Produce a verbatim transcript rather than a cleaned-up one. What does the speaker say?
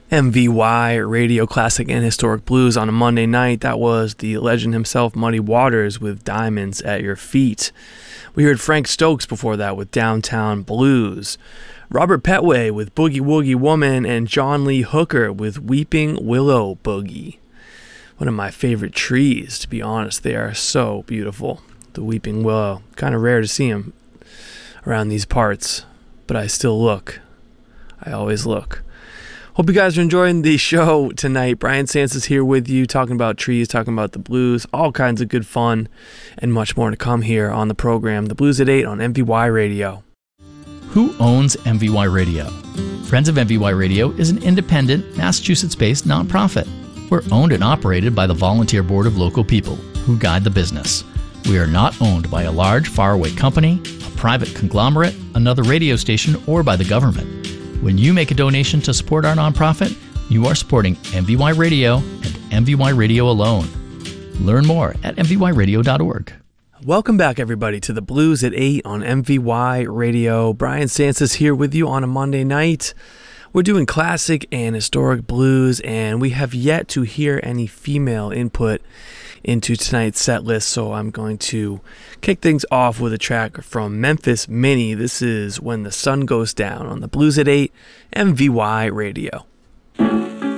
M V Y, Radio Classic and Historic Blues on a Monday night. That was the legend himself, Muddy Waters, with Diamonds at Your Feet. We heard Frank Stokes before that with Downtown Blues. Robert Petway with Boogie Woogie Woman, and John Lee Hooker with Weeping Willow Boogie. One of my favorite trees, to be honest. They are so beautiful. The Weeping Willow. Kind of rare to see them around these parts, but I still look. I always look. Hope you guys are enjoying the show tonight. Brian Sands is here with you, talking about trees, talking about the blues, all kinds of good fun, and much more to come here on the program. The Blues at eight on M V Y Radio. Who owns M V Y Radio? Friends of M V Y Radio is an independent, Massachusetts-based nonprofit. We're owned and operated by the Volunteer Board of Local People, who guide the business. We are not owned by a large, faraway company, a private conglomerate, another radio station, or by the government. When you make a donation to support our nonprofit, you are supporting M V Y Radio and M V Y Radio alone. Learn more at m v y radio dot org. Welcome back, everybody, to the Blues at eight on M V Y Radio. Brian Sands is here with you on a Monday night. We're doing classic and historic blues, and we have yet to hear any female input into tonight's set list, so I'm going to kick things off with a track from Memphis Minnie. This is When the Sun Goes Down on the Blues at eight, M V Y Radio.